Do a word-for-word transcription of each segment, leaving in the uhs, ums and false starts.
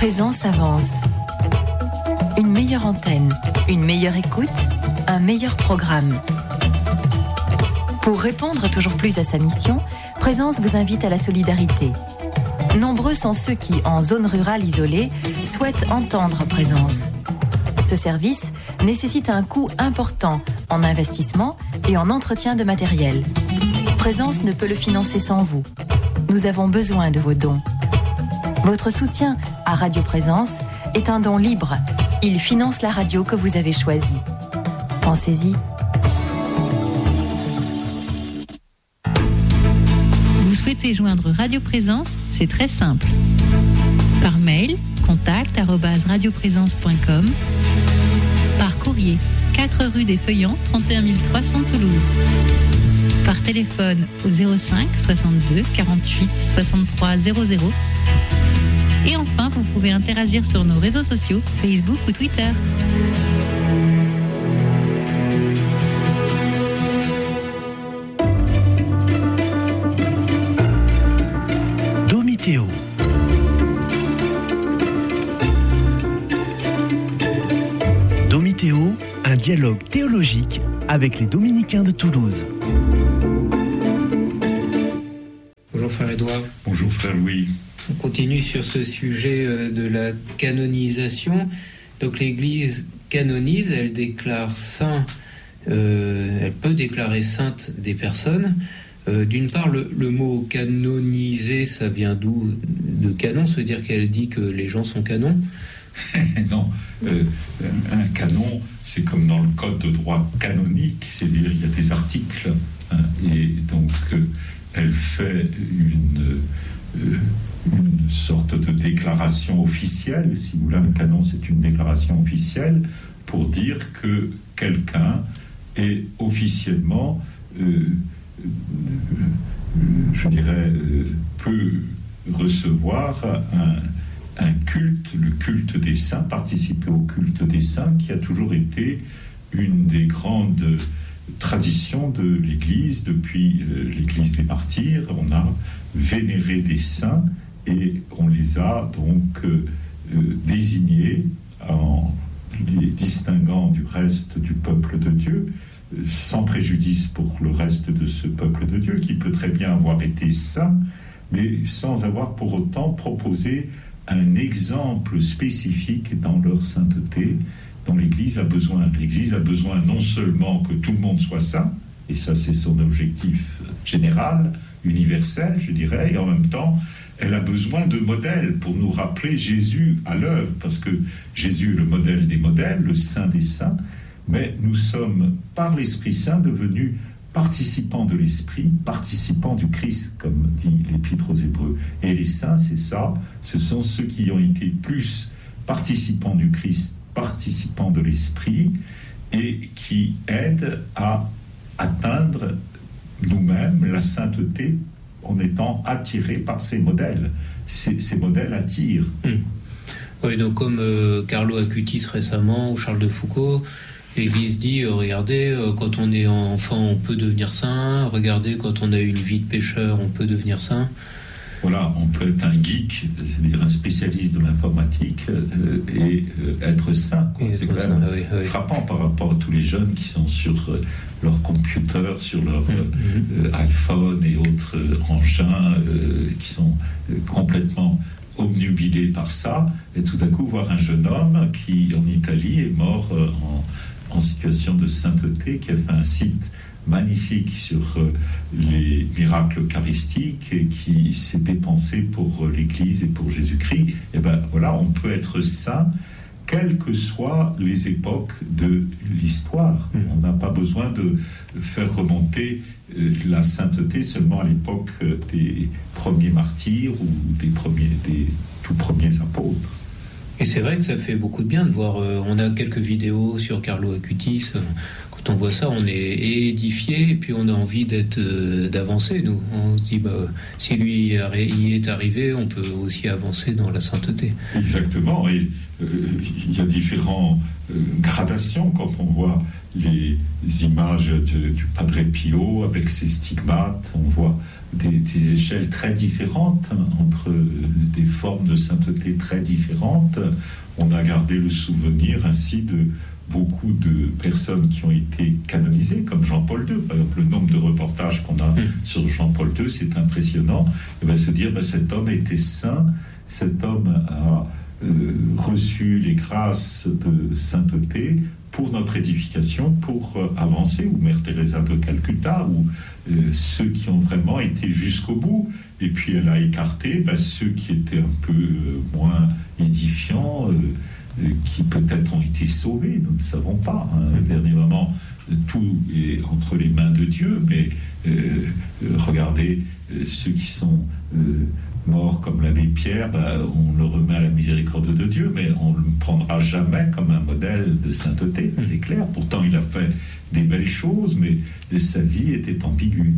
Présence avance. Une meilleure antenne, une meilleure écoute, un meilleur programme. Pour répondre toujours plus à sa mission, Présence vous invite à la solidarité. Nombreux sont ceux qui, en zone rurale isolée, souhaitent entendre Présence. Ce service nécessite un coût important en investissement et en entretien de matériel. Présence ne peut le financer sans vous. Nous avons besoin de vos dons. Votre soutien à Radio Présence est un don libre. Il finance la radio que vous avez choisie. Pensez-y. Vous souhaitez joindre Radio Présence ? C'est très simple. Par mail, contact arobase radioprésence point com. Par courrier, quatre rue des Feuillants, trente et un mille trois cents Toulouse. Par téléphone au zéro cinq soixante-deux quarante-huit soixante-trois zéro zéro. Et enfin, vous pouvez interagir sur nos réseaux sociaux, Facebook ou Twitter. Domitéo. Domitéo, un dialogue théologique avec les dominicains de Toulouse. Bonjour frère Édouard. Bonjour frère Louis. On continue sur ce sujet de la canonisation. Donc l'Église canonise, elle déclare saint, euh, elle peut déclarer sainte des personnes. Euh, d'une part, le, le mot canoniser, ça vient d'où ? De canon, ça veut dire qu'elle dit que les gens sont canons ? Non, euh, un canon, c'est comme dans le code de droit canonique, c'est-à-dire il y a des articles, hein, et donc euh, elle fait une, euh, une sorte de déclaration officielle, si vous voulez, un canon c'est une déclaration officielle, pour dire que quelqu'un est officiellement, euh, euh, je dirais, euh, peut recevoir un un culte, le culte des saints, participer au culte des saints, qui a toujours été une des grandes traditions de l'Église. Depuis euh, l'Église des martyrs, on a vénéré des saints et on les a donc euh, euh, désignés en les distinguant du reste du peuple de Dieu, euh, sans préjudice pour le reste de ce peuple de Dieu, qui peut très bien avoir été saint, mais sans avoir pour autant proposé un exemple spécifique dans leur sainteté dont l'Église a besoin. L'Église a besoin non seulement que tout le monde soit saint, et ça c'est son objectif général, universel je dirais, et en même temps elle a besoin de modèles pour nous rappeler Jésus à l'œuvre, parce que Jésus est le modèle des modèles, le saint des saints, mais nous sommes par l'Esprit Saint devenus participants de l'Esprit, participants du Christ, comme dit l'Épître aux Hébreux. Et les saints, c'est ça, ce sont ceux qui ont été plus participants du Christ, participants de l'Esprit, et qui aident à atteindre nous-mêmes la sainteté en étant attirés par ces modèles. Ces, ces modèles attirent. Mmh. Oui, donc comme euh, Carlo Acutis récemment, ou Charles de Foucault, l'Église dit, euh, regardez, euh, quand on est enfant, on peut devenir saint. Regardez, quand on a une vie de pécheur, on peut devenir saint. Voilà, on peut être un geek, c'est-à-dire un spécialiste de l'informatique, euh, et euh, être saint. Et c'est être quand même saint, oui, oui. frappant par rapport à tous les jeunes qui sont sur euh, leur computer, sur leur mm-hmm. euh, iPhone et autres euh, engins euh, qui sont euh, complètement obnubilés par ça. Et tout à coup, voir un jeune homme qui, en Italie, est mort euh, en... en situation de sainteté, qui a fait un site magnifique sur euh, les miracles eucharistiques et qui s'est dépensé pour euh, l'Église et pour Jésus-Christ. Et ben voilà, on peut être saint quelles que soient les époques de l'histoire. Mmh. On n'a pas besoin de faire remonter euh, la sainteté seulement à l'époque euh, des premiers martyrs ou des premiers, des tout premiers apôtres. Et c'est vrai que ça fait beaucoup de bien de voir, euh, on a quelques vidéos sur Carlo Acutis, euh, quand quand on voit ça, on est édifié et puis on a envie d'être, euh, d'avancer. Nous, on se dit, bah, si lui y est arrivé, on peut aussi avancer dans la sainteté. Exactement. Et euh, il y a différentes euh, gradations quand on voit les images de, du Padre Pio avec ses stigmates. On voit des, des échelles très différentes entre des formes de sainteté très différentes. On a gardé le souvenir ainsi de beaucoup de personnes qui ont été canonisées, comme Jean-Paul deux. Par exemple, le nombre de reportages qu'on a mmh. sur Jean-Paul deux, c'est impressionnant. Et bien se dire, ben, cet homme était saint, cet homme a euh, reçu les grâces de sainteté pour notre édification, pour euh, avancer, ou Mère Teresa de Calcutta, ou euh, ceux qui ont vraiment été jusqu'au bout. Et puis elle a écarté ben, ceux qui étaient un peu euh, moins édifiants, euh, qui peut-être ont été sauvés, nous ne savons pas. Hein. Au dernier moment, tout est entre les mains de Dieu, mais euh, regardez euh, ceux qui sont euh, morts comme l'abbé Pierre, bah, on le remet à la miséricorde de Dieu, mais on ne le prendra jamais comme un modèle de sainteté, c'est clair. Pourtant, il a fait des belles choses, mais sa vie était ambiguë.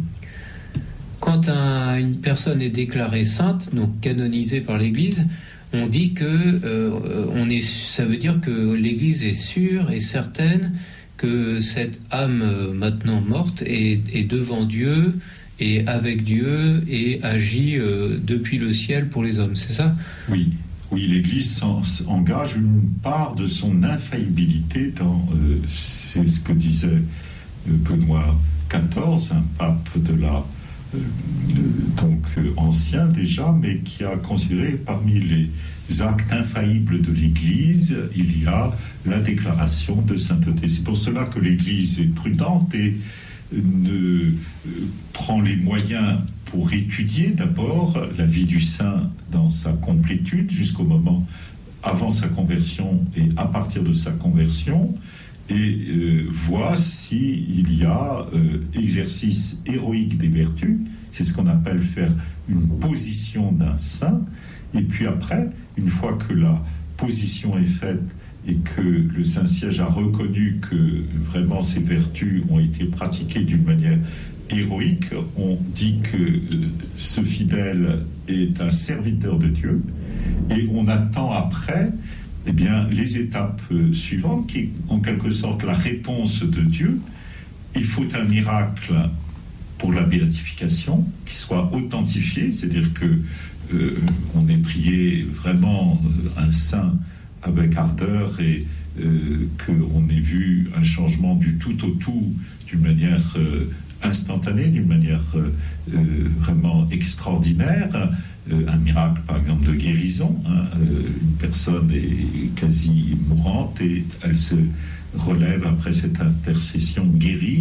Quand un, une personne est déclarée sainte, donc canonisée par l'Église, on dit que euh, on est, ça veut dire que l'Église est sûre et certaine que cette âme euh, maintenant morte est, est devant Dieu et avec Dieu et agit euh, depuis le ciel pour les hommes, c'est ça ? Oui, oui, l'Église engage une part de son infaillibilité dans, euh, c'est ce que disait euh, Benoît quatorze, un pape de la Euh, donc euh, ancien déjà, mais qui a considéré parmi les actes infaillibles de l'Église, il y a la déclaration de sainteté. C'est pour cela que l'Église est prudente et ne euh, prend les moyens pour étudier d'abord la vie du saint dans sa complétude jusqu'au moment avant sa conversion et à partir de sa conversion, et euh, voit s'il y a euh, exercice héroïque des vertus, c'est ce qu'on appelle faire une position d'un saint, et puis après, une fois que la position est faite et que le Saint-Siège a reconnu que vraiment ces vertus ont été pratiquées d'une manière héroïque, on dit que euh, ce fidèle est un serviteur de Dieu, et on attend après eh bien, les étapes euh, suivantes, qui est en quelque sorte la réponse de Dieu. Il faut un miracle pour la béatification, qui soit authentifié, c'est-à-dire que euh, on ait prié vraiment euh, un saint avec ardeur et euh, qu'on ait vu un changement du tout au tout d'une manière euh, instantanée, d'une manière euh, euh, vraiment extraordinaire. Euh, un miracle, par exemple, de guérison. Hein, euh, une personne est quasi mourante et elle se relève après cette intercession guérie.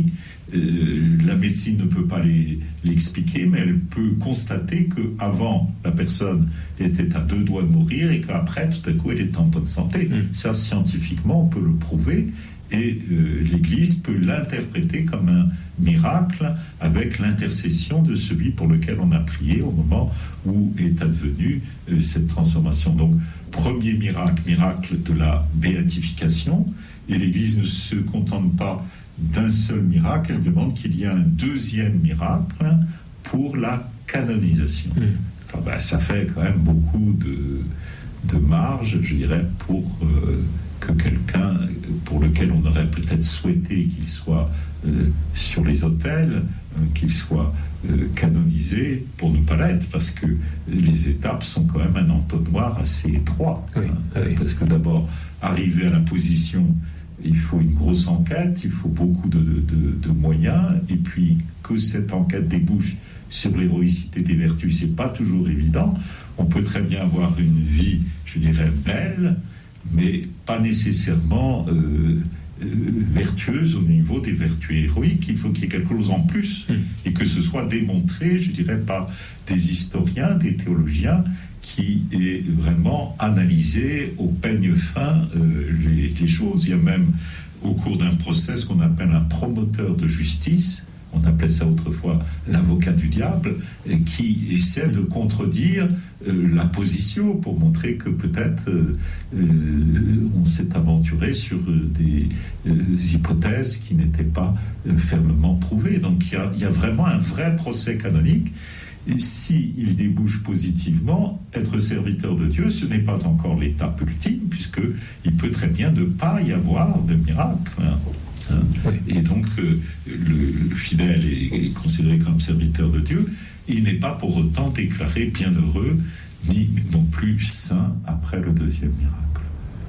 Euh, la médecine ne peut pas les, l'expliquer, mais elle peut constater qu'avant, la personne était à deux doigts de mourir et qu'après, tout à coup, elle est en bonne santé. Mmh. Ça, scientifiquement, on peut le prouver. Et euh, l'Église peut l'interpréter comme un miracle avec l'intercession de celui pour lequel on a prié au moment où est advenue euh, cette transformation. Donc, premier miracle, miracle de la béatification. Et l'Église ne se contente pas d'un seul miracle, elle demande qu'il y ait un deuxième miracle pour la canonisation. Mmh. Alors, ben, ça fait quand même beaucoup de, de marge, je dirais, pour... Euh, que quelqu'un pour lequel on aurait peut-être souhaité qu'il soit euh, sur les autels, euh, qu'il soit euh, canonisé, pour ne pas l'être, parce que les étapes sont quand même un entonnoir assez étroit. Oui, hein, oui. Parce que d'abord, arriver à la position, il faut une grosse enquête, il faut beaucoup de, de, de, de moyens, et puis que cette enquête débouche sur l'héroïcité des vertus, c'est pas toujours évident. On peut très bien avoir une vie, je dirais, belle, mais pas nécessairement euh, euh, vertueuse au niveau des vertus héroïques. Il faut qu'il y ait quelque chose en plus, mmh. et que ce soit démontré, je dirais, par des historiens, des théologiens, qui aient vraiment analysé au peigne fin euh, les, les choses. Il y a même, au cours d'un procès, ce qu'on appelle un promoteur de justice, on appelait ça autrefois l'avocat du diable, qui essaie de contredire euh, la position pour montrer que peut-être euh, euh, on s'est aventuré sur euh, des euh, hypothèses qui n'étaient pas euh, fermement prouvées. Donc il y a, il y a vraiment un vrai procès canonique. Et s'il débouche positivement, être serviteur de Dieu, ce n'est pas encore l'étape ultime, puisqu'il peut très bien ne pas y avoir de miracle. Hein. Hein. Oui. Et donc, euh, le fidèle est, est considéré comme serviteur de Dieu. Il n'est pas pour autant déclaré bienheureux, ni non plus saint après le deuxième miracle.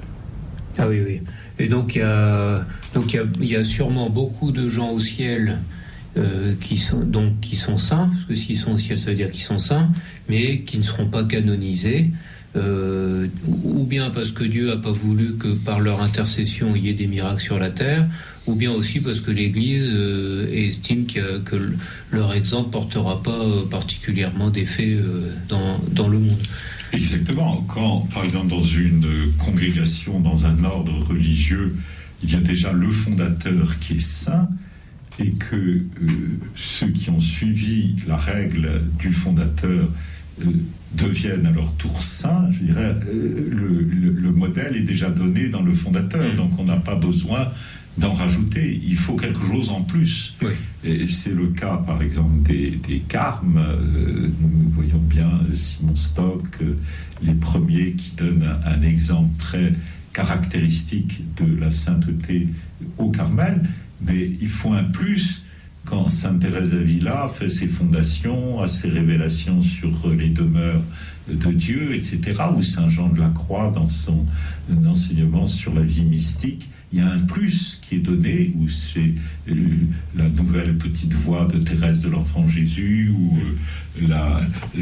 Ah oui, oui. Et donc, il y a, donc il y a, il y a sûrement beaucoup de gens au ciel Euh, qui sont donc qui sont saints, parce que s'ils sont au ciel, ça veut dire qu'ils sont saints, mais qui ne seront pas canonisés, euh, ou bien parce que Dieu n'a pas voulu que par leur intercession il y ait des miracles sur la terre, ou bien aussi parce que l'Église euh, estime que, que leur exemple portera pas particulièrement d'effet euh, dans dans le monde. Exactement. Quand, par exemple, dans une congrégation, dans un ordre religieux, il y a déjà le fondateur qui est saint, et que euh, ceux qui ont suivi la règle du fondateur euh, deviennent à leur tour saints, je dirais, euh, le, le, le modèle est déjà donné dans le fondateur, donc on n'a pas besoin d'en rajouter. Il faut quelque chose en plus. Oui. Et c'est le cas, par exemple, des, des carmes. Euh, nous voyons bien Simon Stock, euh, les premiers qui donnent un, un exemple très caractéristique de la sainteté au Carmel. Mais il faut un plus quand Sainte Thérèse d'Avila fait ses fondations, a ses révélations sur les demeures de Dieu, et cetera, ou Saint Jean de la Croix dans son enseignement sur la vie mystique. Il y a un plus qui est donné, ou c'est la nouvelle petite voix de Thérèse de l'Enfant Jésus, ou la